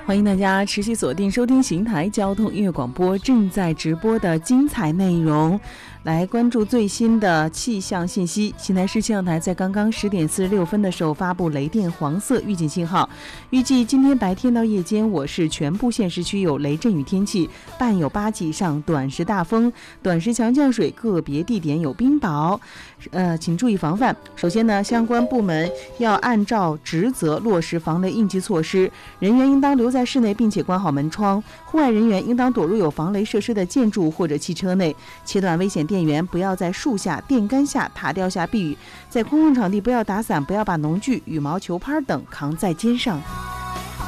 欢迎大家持续锁定收听邢台交通音乐广播正在直播的精彩内容，来关注最新的气象信息。邢台市气象台在刚刚10点46分的时候发布雷电黄色预警信号，预计今天白天到夜间，我市全部县市区有雷阵雨天气，伴有8级以上短时大风、短时强降水，个别地点有冰雹，请注意防范。首先呢，相关部门要按照职责落实防雷应急措施，人员应当留在室内并且关好门窗，户外人员应当躲入有防雷设施的建筑或者汽车内，切断危险电源，不要在树下、电杆下、塔吊下避雨，在公共场地不要打伞，不要把农具、羽毛球拍等扛在肩上。